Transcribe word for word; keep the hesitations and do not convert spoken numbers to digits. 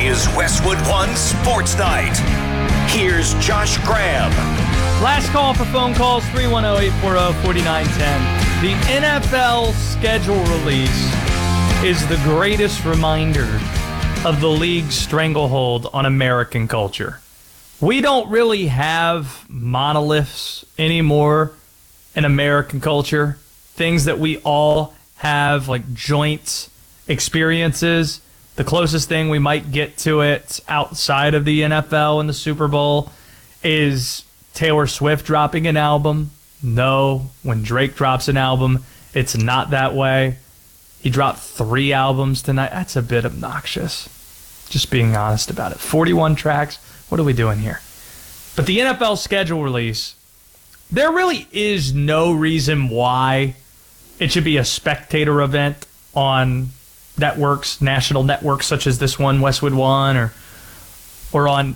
is Westwood One Sports Night. Here's Josh Graham. Last call for phone calls, three one zero, eight four zero, four nine one zero. The N F L schedule release is the greatest reminder of the league's stranglehold on American culture. We don't really have monoliths anymore in American culture. Things that we all have, like joint experiences. The closest thing we might get to it outside of the N F L and the Super Bowl is Taylor Swift dropping an album. No, when Drake drops an album, it's not that way. He dropped three albums tonight. That's a bit obnoxious. Just being honest about it. forty-one tracks. What are we doing here? But the N F L schedule release, there really is no reason why it should be a spectator event on networks, national networks such as this one, Westwood One, or or on